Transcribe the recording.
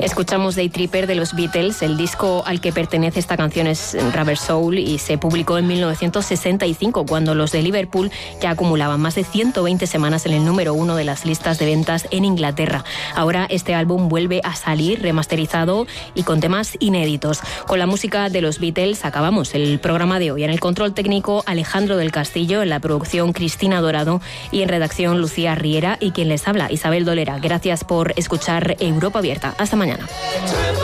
Escuchamos Day Tripper de los Beatles. El disco al que pertenece esta canción es Rubber Soul y se publicó en 1965, cuando los de Liverpool ya acumulaban más de 120 semanas en el número 1 de las listas de ventas en Inglaterra. Ahora este álbum vuelve a salir remasterizado y con temas inéditos. Con la música de los Beatles acabamos el programa de hoy. En el control técnico, Alejandro del Castillo, en la producción Cristina Dorado y en redacción Lucía Riera, y quien les habla, Isabel Dolera. Gracias por escuchar Europa Abierta. Hasta mañana.